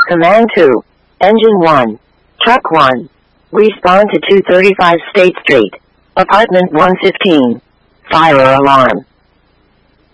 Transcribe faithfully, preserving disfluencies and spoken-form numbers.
Command two. Engine one. Truck one. Respond to two thirty-five State Street. Apartment one fifteen. Fire alarm.